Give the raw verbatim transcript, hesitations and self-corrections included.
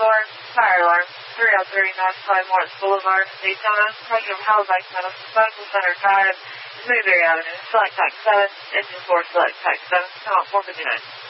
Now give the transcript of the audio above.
Boulevard, fire alarm, three oh three North Claremont Boulevard, Daytona, President of Halifax Medical Center Drive, Smoothbury Avenue, select tax seven, engine four, select tax seven, come on four fifty-nine.